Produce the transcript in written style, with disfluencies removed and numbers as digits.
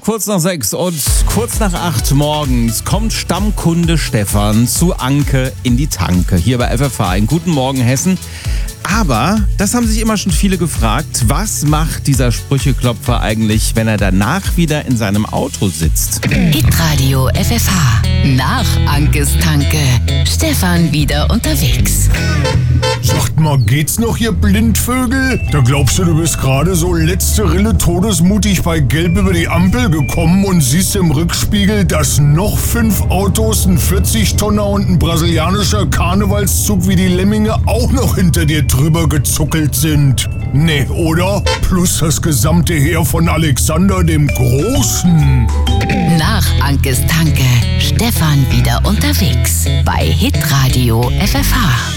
kurz nach 6 und kurz nach 8 morgens kommt Stammkunde Stefan zu Anke in die Tanke hier bei FFH. Einen guten Morgen, Hessen. Aber, das haben sich immer schon viele gefragt, was macht dieser Sprücheklopfer eigentlich, wenn er danach wieder in seinem Auto sitzt? Hitradio FFH. Nach Ankes Tanke. Stefan wieder unterwegs. Sagt mal, geht's noch, ihr Blindvögel? Da glaubst du bist gerade so letzte Rille todesmutig bei Gelb über die Ampel gekommen und siehst im Rückspiegel, dass noch 5 Autos, ein 40-Tonner und ein brasilianischer Karnevalszug wie die Lemminge auch noch hinter dir drüber gezuckelt sind. Nee, oder? Plus das gesamte Heer von Alexander dem Großen. Nach Ankes Tanke. Stefan wieder unterwegs bei Hitradio FFH.